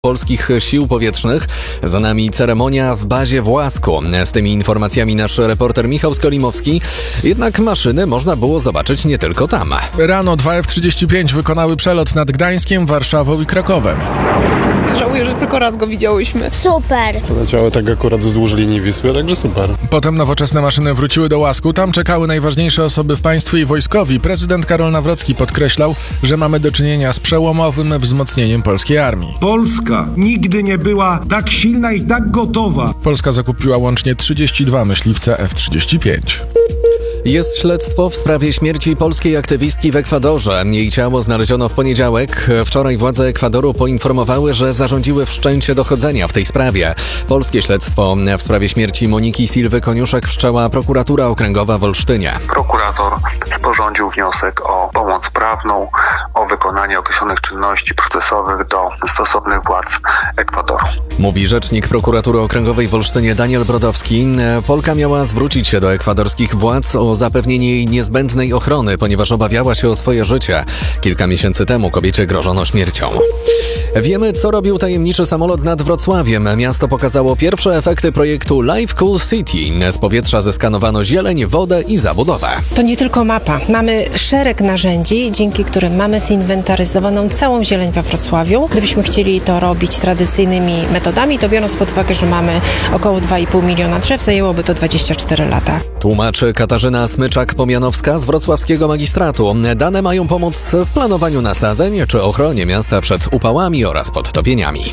Polskich Sił Powietrznych. Za nami ceremonia w bazie w Łasku. Z tymi informacjami nasz reporter Michał Skolimowski. Jednak maszyny można było zobaczyć nie tylko tam. Rano 2 F-35 wykonały przelot nad Gdańskiem, Warszawą i Krakowem. Żałuję, że tylko raz go widziałyśmy. Super! Poleciały tak akurat wzdłuż linii Wisły, także super. Potem nowoczesne maszyny wróciły do Łasku. Tam czekały najważniejsze osoby w państwie i wojskowi. Prezydent Karol Nawrocki podkreślał, że mamy do czynienia z przełomowym wzmocnieniem polskiej armii. Polska nigdy nie była tak silna i tak gotowa. Polska zakupiła łącznie 32 myśliwce F-35. Jest śledztwo w sprawie śmierci polskiej aktywistki w Ekwadorze. Jej ciało znaleziono w poniedziałek. Wczoraj władze Ekwadoru poinformowały, że zarządziły wszczęcie dochodzenia w tej sprawie. Polskie śledztwo w sprawie śmierci Moniki Silwy Koniuszek wszczęła prokuratura okręgowa w Olsztynie. Prokurator sporządził wniosek o pomoc prawną, o wykonanie określonych czynności procesowych do stosownych władz Ekwadoru. Mówi rzecznik prokuratury okręgowej w Olsztynie Daniel Brodowski. Polka miała zwrócić się do ekwadorskich władz o zapewnienie jej niezbędnej ochrony, ponieważ obawiała się o swoje życie. Kilka miesięcy temu kobiecie grożono śmiercią. Wiemy, co robił tajemniczy samolot nad Wrocławiem. Miasto pokazało pierwsze efekty projektu Live Cool City. Z powietrza zeskanowano zieleń, wodę i zabudowę. To nie tylko mapa. Mamy szereg narzędzi, dzięki którym mamy zinwentaryzowaną całą zieleń we Wrocławiu. Gdybyśmy chcieli to robić tradycyjnymi metodami, to biorąc pod uwagę, że mamy około 2,5 miliona drzew, zajęłoby to 24 lata. Tłumaczy Katarzyna Smyczak-Pomianowska z wrocławskiego magistratu. Dane mają pomóc w planowaniu nasadzeń czy ochronie miasta przed upałami oraz podtopieniami.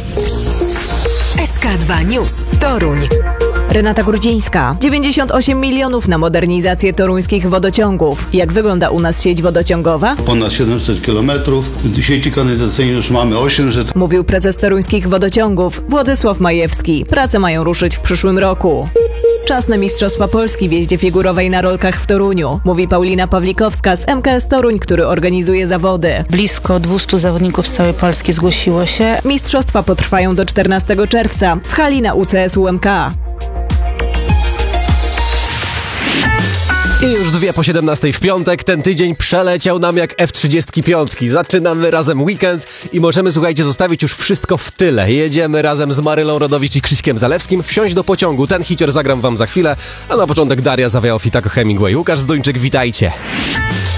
SK2 News. Toruń. Renata Grudzińska. 98 milionów na modernizację toruńskich wodociągów. Jak wygląda u nas sieć wodociągowa? Ponad 700 kilometrów. Sieci kanalizacyjnej już mamy 800. Mówił prezes toruńskich wodociągów Władysław Majewski. Prace mają ruszyć w przyszłym roku. Czas na Mistrzostwa Polski w jeździe figurowej na rolkach w Toruniu. Mówi Paulina Pawlikowska z MKS Toruń, który organizuje zawody. Blisko 200 zawodników z całej Polski zgłosiło się. Mistrzostwa potrwają do 14 czerwca w hali na UCS UMK. I już 2:17 w piątek. Ten tydzień przeleciał nam jak F-35. Zaczynamy razem weekend i możemy, słuchajcie, zostawić już wszystko w tyle. Jedziemy razem z Marylą Rodowicz i Krzyśkiem Zalewskim. Wsiąść do pociągu. Ten hicior zagram wam za chwilę. A na początek Daria Zawiałow i Taco Hemingway. Łukasz Zduńczyk, witajcie.